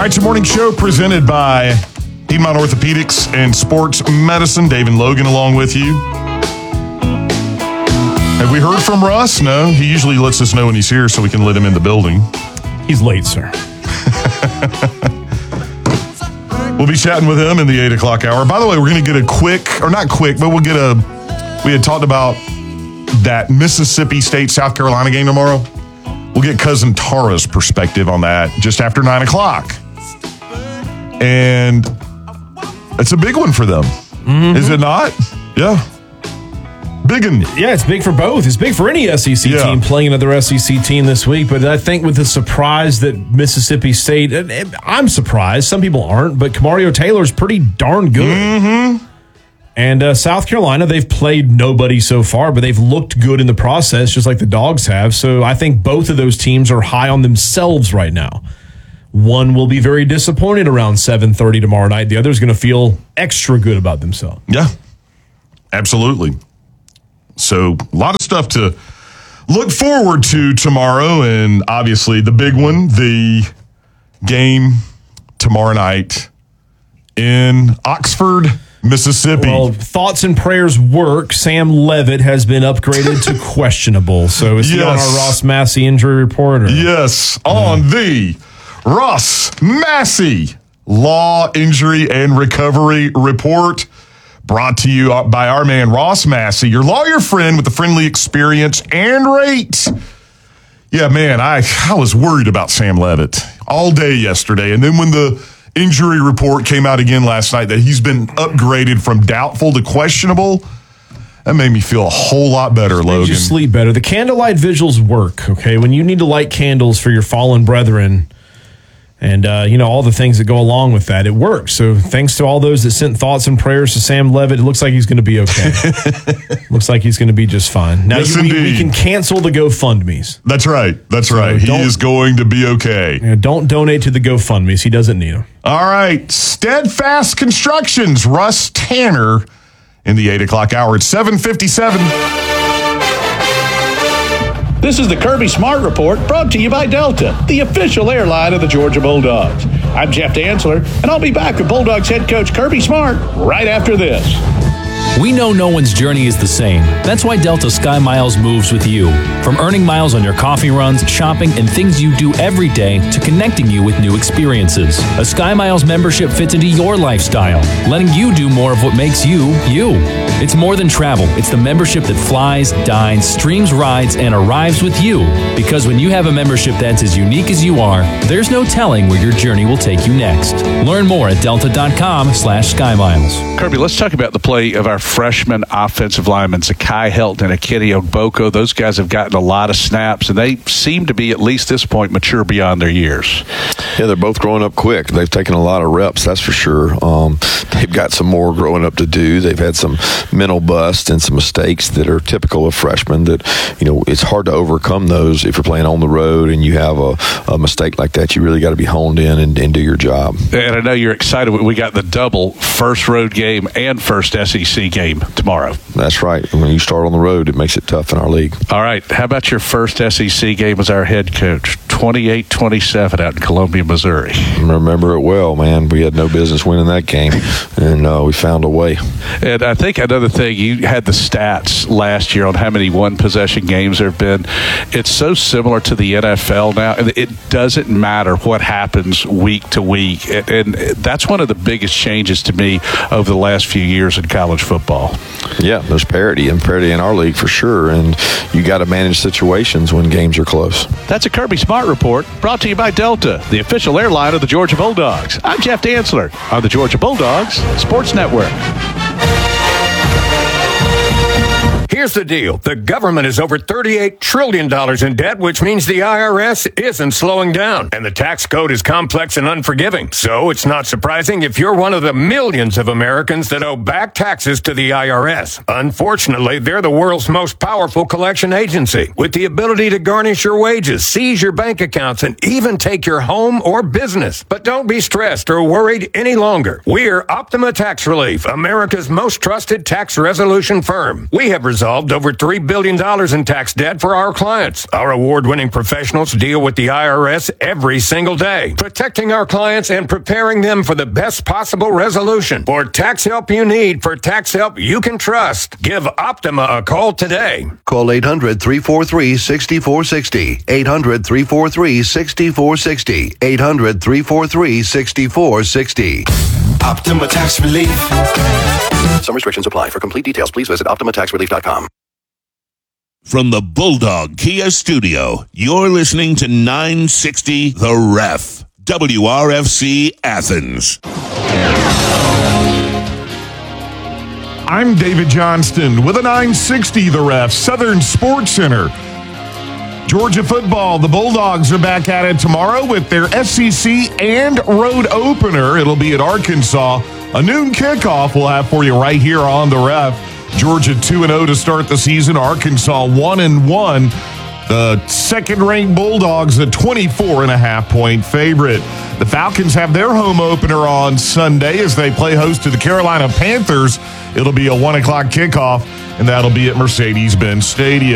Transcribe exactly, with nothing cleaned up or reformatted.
right, your morning show presented by Piedmont Orthopedics and Sports Medicine. Dave and Logan along with you. Have we heard from Russ? No, he usually lets us know when he's here so we can let him in the building. He's late, sir. We'll be chatting with him in the eight o'clock hour. By the way, we're going to get a quick, or not quick, but we'll get a, we had talked about that Mississippi State, South Carolina game tomorrow. We'll get Cousin Tara's perspective on that just after nine o'clock. And it's a big one for them. Mm-hmm. Is it not? Yeah. Big one. Yeah, it's big for both. It's big for any S E C yeah. team playing another S E C team this week. But I think with the surprise that Mississippi State, I'm surprised. Some people aren't, but Kamario Taylor's pretty darn good. Mm-hmm. And uh, South Carolina, they've played nobody so far, but they've looked good in the process, just like the Dogs have. So I think both of those teams are high on themselves right now. One will be very disappointed around seven thirty tomorrow night. The other is going to feel extra good about themselves. Yeah, absolutely. So a lot of stuff to look forward to tomorrow. And obviously the big one, the game tomorrow night in Oxford, Mississippi. Well, thoughts and prayers work. Sam Levitt has been upgraded to questionable. So is yes. he on our Ross Massey injury report? Or? Yes, on uh, the Ross Massey Law, Injury, and Recovery Report. Brought to you by our man, Ross Massey, your lawyer friend with the friendly experience and rate. Yeah, man, I, I was worried about Sam Levitt all day yesterday. And then when the injury report came out again last night that he's been upgraded from doubtful to questionable, that made me feel a whole lot better, Logan. Made you sleep better. The candlelight vigils work, okay? When you need to light candles for your fallen brethren and, uh, you know, all the things that go along with that, it works. So thanks to all those that sent thoughts and prayers to Sam Levitt, it looks like he's going to be okay. Looks like he's going to be just fine. Now, yes, you, we, we can cancel the GoFundMes. That's right. That's so right. He is going to be okay. You know, don't donate to the GoFundMes. He doesn't need them. All right. Steadfast Constructions, Russ Tanner in the eight o'clock hour at seven fifty-seven. This is the Kirby Smart Report, brought to you by Delta, the official airline of the Georgia Bulldogs. I'm Jeff Dantzler, and I'll be back with Bulldogs head coach Kirby Smart right after this. We know no one's journey is the same. That's why Delta Sky Miles moves with you. From earning miles on your coffee runs, shopping, and things you do every day to connecting you with new experiences. A Sky Miles membership fits into your lifestyle, letting you do more of what makes you, you. It's more than travel. It's the membership that flies, dines, streams rides, and arrives with you. Because when you have a membership that's as unique as you are, there's no telling where your journey will take you next. Learn more at delta.com slash SkyMiles. Kirby, let's talk about the play of our freshman offensive linemen, Zakai Helton and Akini Ogboko. Those guys have gotten a lot of snaps, and they seem to be, at least this point, mature beyond their years. Yeah, they're both growing up quick. They've taken a lot of reps, that's for sure. Um, they've got some more growing up to do. They've had some mental bust and some mistakes that are typical of freshmen that, you know, it's hard to overcome those if you're playing on the road and you have a, a mistake like that. You really got to be honed in and, and do your job. And I know you're excited. We got the double first road game and first S E C game tomorrow. That's right. When you start on the road, it makes it tough in our league. All right. How about your first S E C game as our head coach? twenty-eight twenty-seven out in Columbia, Missouri. I remember it well, man. We had no business winning that game, and uh, we found a way. And I think another thing, you had the stats last year on how many one-possession games there have been. It's so similar to the N F L now. It doesn't matter what happens week to week. And that's one of the biggest changes to me over the last few years in college football. Yeah, there's parity, and parity in our league for sure. And you got to manage situations when games are close. That's a Kirby Smart Report, brought to you by Delta, the official airline of the Georgia Bulldogs. I'm Jeff Dantzler on the Georgia Bulldogs Sports Network. Here's the deal. The government is over thirty-eight trillion dollars in debt, which means the I R S isn't slowing down. And the tax code is complex and unforgiving. So it's not surprising if you're one of the millions of Americans that owe back taxes to the I R S. Unfortunately, they're the world's most powerful collection agency, with the ability to garnish your wages, seize your bank accounts, and even take your home or business. But don't be stressed or worried any longer. We're Optima Tax Relief, America's most trusted tax resolution firm. We have resolved solved over three billion dollars in tax debt for our clients. Our award-winning professionals deal with the I R S every single day, protecting our clients and preparing them for the best possible resolution. For tax help you need, for tax help you can trust, give Optima a call today. Call eight hundred, three four three, six four six zero. eight hundred, three four three, six four six zero. eight hundred, three four three, six four six zero. Optima Tax Relief. Some restrictions apply. For complete details, please visit optima tax relief dot com. From the Bulldog Kia Studio, you're listening to nine sixty The Ref. W R F C Athens. I'm David Johnston with a nine sixty The Ref, Southern Sports Center. Georgia football, the Bulldogs are back at it tomorrow with their S E C and road opener. It'll be at Arkansas. A noon kickoff we'll have for you right here on The Ref. Georgia two and oh to start the season. Arkansas one and one. The second-ranked Bulldogs, a twenty-four and a half point favorite. The Falcons have their home opener on Sunday as they play host to the Carolina Panthers. It'll be a one o'clock kickoff, and that'll be at Mercedes-Benz Stadium.